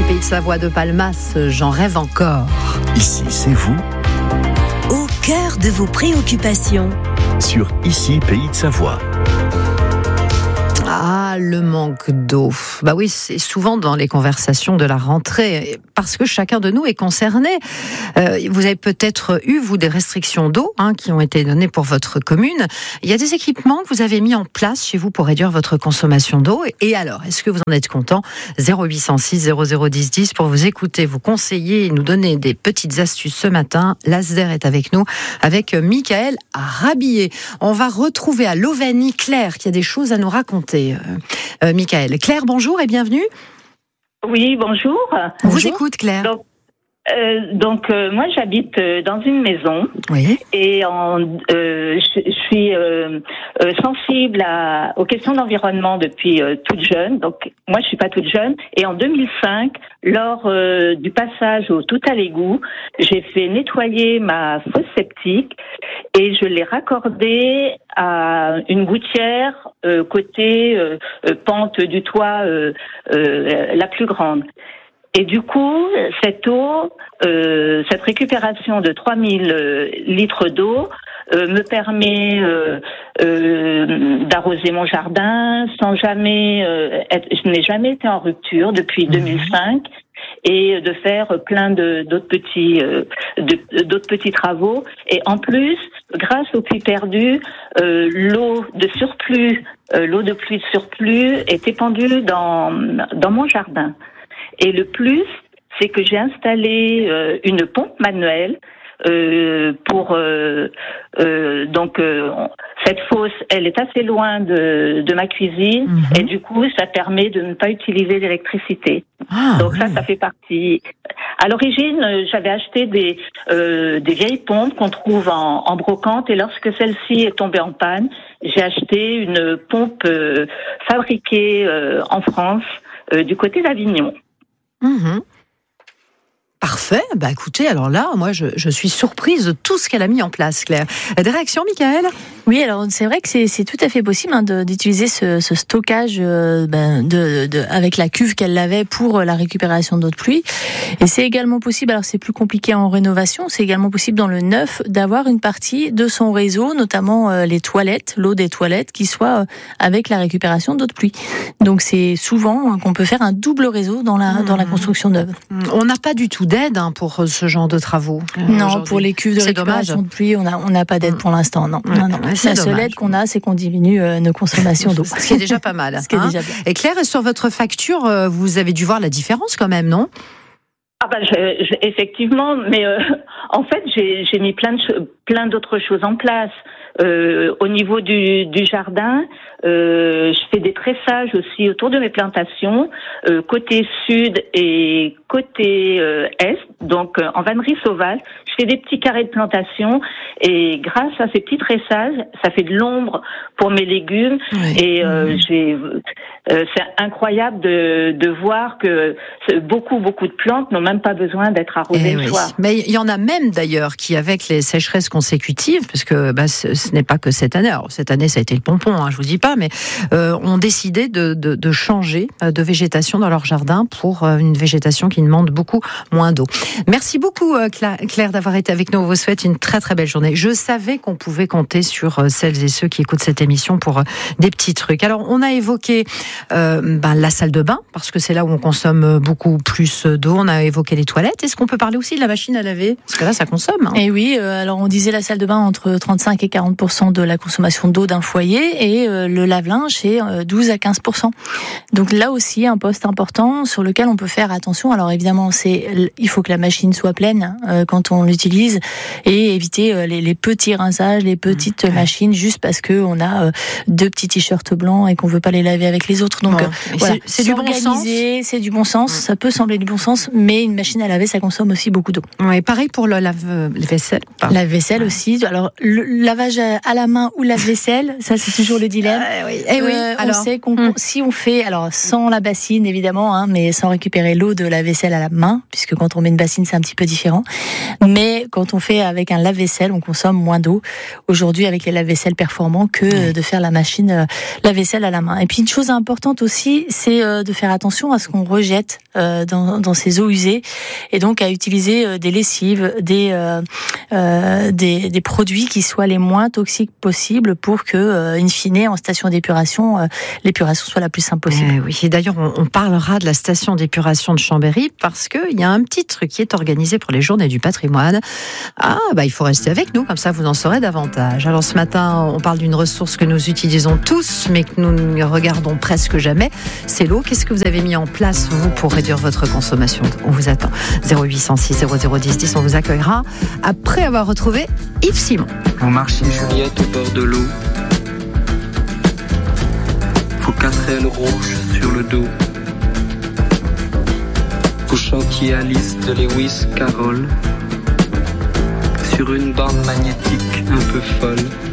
Pays de Savoie de Palmas, j'en rêve encore. Ici, c'est vous, au cœur de vos préoccupations. Sur Ici, Pays de Savoie. Ah, le manque d'eau. Bah oui, c'est souvent dans les conversations de la rentrée, parce que chacun de nous est concerné. Vous avez peut-être eu, vous, des restrictions d'eau qui ont été données pour votre commune. Il y a des équipements que vous avez mis en place chez vous pour réduire votre consommation d'eau. Et alors, est-ce que vous en êtes content ? 0806 0010 10 pour vous écouter, vous conseiller et nous donner des petites astuces ce matin. L'ASDER est avec nous, avec Michael Rabillet. On va retrouver à Lovany Claire qui a des choses à nous raconter. Michael. Claire, bonjour et bienvenue. Oui, bonjour. On vous écoute, Claire. Donc, moi, j'habite dans une maison. Oui. Et je suis sensible aux questions d'environnement depuis toute jeune. Donc, moi, je suis pas toute jeune. Et en 2005, lors du passage au tout à l'égout, j'ai fait nettoyer ma fosse septique et je l'ai raccordée à une gouttière côté pente du toit la plus grande. Et du coup, cette eau, cette récupération de 3000 litres d'eau me permet d'arroser mon jardin sans jamais je n'ai jamais été en rupture depuis 2005 et de faire plein d'autres petits travaux. Et en plus, grâce au puits perdu, l'eau de pluie de surplus est épandue dans mon jardin. Et le plus, c'est que j'ai installé une pompe manuelle cette fosse, elle est assez loin de ma cuisine et du coup, ça permet de ne pas utiliser l'électricité. Donc ça fait partie. À l'origine, j'avais acheté des vieilles pompes qu'on trouve en brocante et lorsque celle-ci est tombée en panne, j'ai acheté une pompe fabriquée en France du côté d'Avignon. Parfait. Bah écoutez, alors là, moi, je suis surprise de tout ce qu'elle a mis en place, Claire. Des réactions, Michael ? Oui, alors c'est vrai que c'est tout à fait possible d'utiliser ce stockage avec la cuve qu'elle avait pour la récupération d'eau de pluie. Et c'est également possible, alors c'est plus compliqué en rénovation, c'est également possible dans le neuf d'avoir une partie de son réseau, notamment les toilettes, l'eau des toilettes, qui soit avec la récupération d'eau de pluie. Donc c'est souvent qu'on peut faire un double réseau dans la construction neuve. On n'a pas du tout d'aide pour ce genre de travaux. Non, pour les cuves de récupération de pluie, on n'a pas d'aide pour l'instant. Non. La seule aide qu'on a, c'est qu'on diminue nos consommations d'eau. Ce qui est déjà pas mal. Ce qui est déjà bien. Et Claire, sur votre facture, vous avez dû voir la différence quand même, non ? Effectivement, mais en fait, j'ai mis plein d'autres choses en place. Au niveau du jardin, je fais des tressages aussi autour de mes plantations, côté sud et côté est, donc en vannerie sauvage. Je fais des petits carrés de plantation et grâce à ces petits tressages, ça fait de l'ombre pour mes légumes. Oui. Et c'est incroyable de voir que beaucoup de plantes n'ont même pas besoin d'être arrosées le soir. Mais il y en a même d'ailleurs qui, avec les sécheresses consécutives, parce que ce n'est pas que cette année. Alors cette année, ça a été le pompon, je vous dis pas, mais ont décidé de changer de végétation dans leur jardin pour une végétation qui demande beaucoup moins d'eau. Merci beaucoup Claire d'avoir été avec nous. On vous souhaite une très très belle journée. Je savais qu'on pouvait compter sur celles et ceux qui écoutent cette émission pour des petits trucs. Alors on a évoqué la salle de bain parce que c'est là où on consomme beaucoup plus d'eau. On a évoqué les toilettes. Est-ce qu'on peut parler aussi de la machine à laver ? Parce que là ça consomme. Et oui, alors on disait la salle de bain entre 35 et 40% de la consommation d'eau d'un foyer et le lave-linge c'est 12 à 15%. Donc là aussi un poste important sur lequel on peut faire attention. Alors évidemment il faut que la machine soit pleine quand on l'utilise et éviter les petits rinçages, les petites machines juste parce que on a deux petits t-shirts blancs et qu'on veut pas les laver avec les autres. Donc voilà, c'est du bon sens. C'est du bon sens. Ça peut sembler du bon sens, mais une machine à laver ça consomme aussi beaucoup d'eau. Ouais, pareil pour le lave-vaisselle. La vaisselle aussi. Alors le lavage à la main ou lave-vaisselle, ça c'est toujours le dilemme. Oui. On sait si on fait, alors sans la bassine évidemment, hein, mais sans récupérer l'eau de la vaisselle à la main, puisque quand on met une bassine c'est un petit peu différent. Mais quand on fait avec un lave-vaisselle, on consomme moins d'eau aujourd'hui avec les lave-vaisselles performants que de faire la machine lave-vaisselle à la main. Et puis une chose importante aussi, c'est de faire attention à ce qu'on rejette dans ces eaux usées, et donc à utiliser des lessives, des produits qui soient les moins toxiques possibles pour que, in fine, en station d'épuration, l'épuration soit la plus simple possible. Oui, et d'ailleurs, on parlera de la station d'épuration de Chambéry parce qu'il y a un petit truc qui est organisé pour les Journées du patrimoine. Il faut rester avec nous, comme ça vous en saurez davantage. Alors ce matin, on parle d'une ressource que nous utilisons tous, mais que nous ne regardons presque jamais. C'est l'eau. Qu'est-ce que vous avez mis en place, vous, pour réduire votre consommation? On vous attend. 0806 0010 10, on vous accueillera après avoir retrouvé Yves Simon. Vous marchiez Juliette au bord de l'eau, vos 4 ailes rouges sur le dos. Vous chantiez Alice de Lewis Carroll sur une bande magnétique un peu folle.